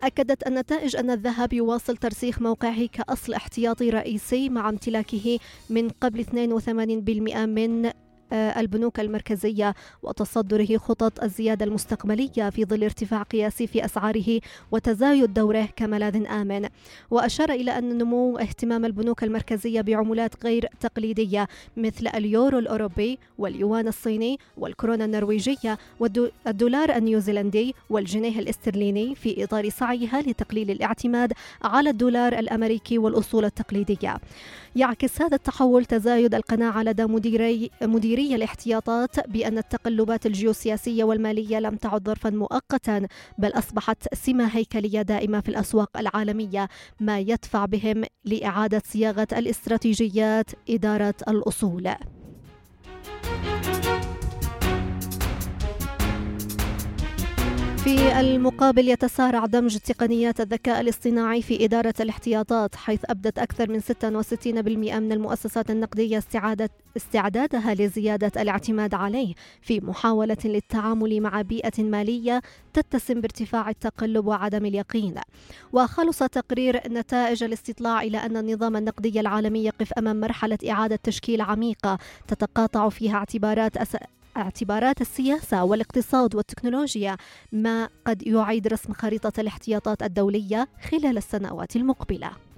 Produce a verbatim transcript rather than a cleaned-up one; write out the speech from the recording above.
أكدت النتائج أن الذهب يواصل ترسيخ موقعه كأصل احتياطي رئيسي مع امتلاكه من قبل اثنين وثمانين بالمئة من البنوك المركزية وتصدره خطط الزيادة المستقبلية في ظل ارتفاع قياسي في أسعاره وتزايد دوره كملاذ آمن. وأشار إلى أن نمو اهتمام البنوك المركزية بعملات غير تقليدية مثل اليورو الأوروبي واليوان الصيني والكورونا النرويجية والدولار النيوزيلندي والجنيه الاسترليني في إطار سعيها لتقليل الاعتماد على الدولار الأمريكي والأصول التقليدية. يعكس هذا التحول تزايد القناعة لدى مديري مديري الاحتياطات بأن التقلبات الجيوسياسية والمالية لم تعد ظرفا مؤقتا، بل أصبحت سمة هيكلية دائمة في الأسواق العالمية، ما يدفع بهم لإعادة صياغة الاستراتيجيات إدارة الأصول. في المقابل يتسارع دمج تقنيات الذكاء الاصطناعي في إدارة الاحتياطات، حيث أبدت أكثر من ستة وستين بالمئة من المؤسسات النقدية استعادة استعدادها لزيادة الاعتماد عليه في محاولة للتعامل مع بيئة مالية تتسم بارتفاع التقلب وعدم اليقين. وخلص تقرير نتائج الاستطلاع إلى أن النظام النقدي العالمي يقف أمام مرحلة إعادة تشكيل عميقة تتقاطع فيها اعتبارات أس... اعتبارات السياسة والاقتصاد والتكنولوجيا، ما قد يعيد رسم خريطة الاحتياطات الدولية خلال السنوات المقبلة.